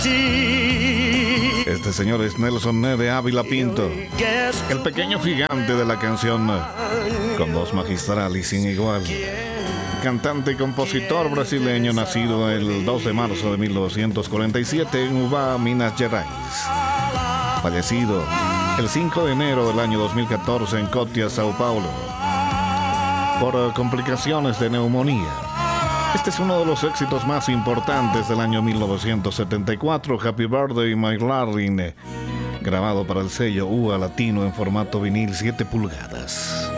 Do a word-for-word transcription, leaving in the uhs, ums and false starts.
Este señor es Nelson Nede Ávila Pinto, el pequeño gigante de la canción, con voz magistral y sin igual. Cantante y compositor brasileño, nacido el dos de marzo de mil novecientos cuarenta y siete en Ubá, Minas Gerais. Fallecido el cinco de enero del año dos mil catorce en Cotia, Sao Paulo, por complicaciones de neumonía. Este es uno de los éxitos más importantes del año mil novecientos setenta y cuatro, Happy Birthday My Darling, grabado para el sello U A Latino en formato vinil siete pulgadas.